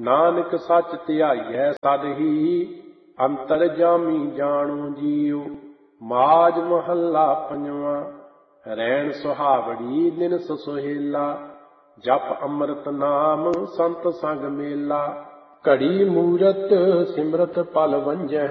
ਨਾਨਕ ਸੱਚ ਧਿਆਈਐ ਸਦ ਹੀ, ਅੰਤਰ ਜਾਮੀ ਜਾਣੂ ਜੀਉ। ਮਾਝ ਮਹੱਲਾ ਪੰਜਵਾਂ। ਰੈਣ ਸੁਹਾਵੜੀ ਦਿਨਸ ਸੁਹੇਲਾ, ਜਪ ਅੰਮ੍ਰਿਤ ਨਾਮ ਸੰਤ ਸੰਗ ਮੇਲਾ। ਘੜੀ ਮੂਰਤ ਸਿਮਰਤ ਪਲ ਵੰਜਹਿ,